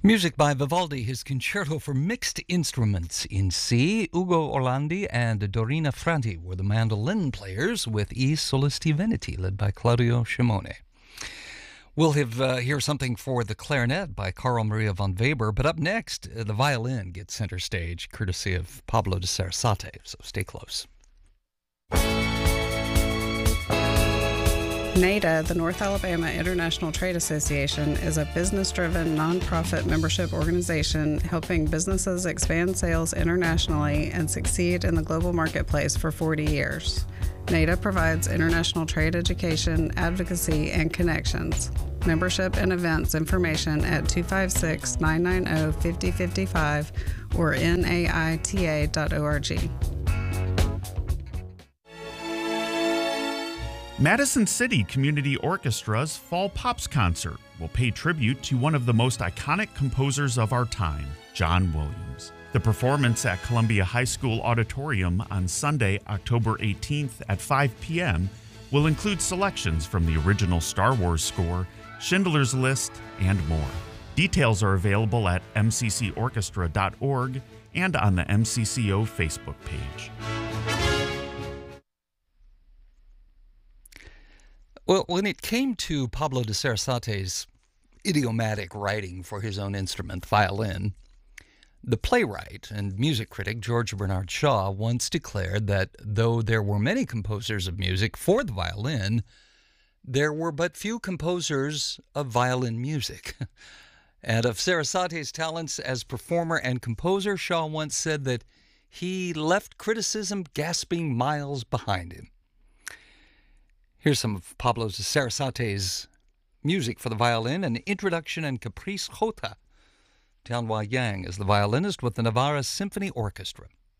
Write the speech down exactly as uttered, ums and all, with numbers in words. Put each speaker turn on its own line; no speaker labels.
Music by Vivaldi, his Concerto for Mixed Instruments in C. Ugo Orlandi and Dorina Franti were the mandolin players, with E Solisti Veneti, led by Claudio Scimone. We'll have uh, hear something for the clarinet by Carl Maria von Weber, but up next, uh, the violin gets center stage, courtesy of Pablo de Sarasate, so stay close.
NADA, the North Alabama International Trade Association, is a business-driven, nonprofit membership organization helping businesses expand sales internationally and succeed in the global marketplace for forty years. NADA provides international trade education, advocacy, and connections. Membership and events information at two five six, nine nine zero, five zero five five or N A I T A dot org.
Madison City Community Orchestra's Fall Pops Concert will pay tribute to one of the most iconic composers of our time, John Williams. The performance at Columbia High School Auditorium on Sunday, October eighteenth at five p.m. will include selections from the original Star Wars score, Schindler's List, and more. Details are available at m c c orchestra dot org and on the M C C O Facebook page.
Well, when it came to Pablo de Sarasate's idiomatic writing for his own instrument, the violin, the playwright and music critic George Bernard Shaw once declared that though there were many composers of music for the violin, there were but few composers of violin music. And of Sarasate's talents as performer and composer, Shaw once said that he left criticism gasping miles behind him. Here's some of Pablo de Sarasate's music for the violin, an introduction and Caprice Jota. Tianhua Yang is the violinist with the Navarra Symphony Orchestra.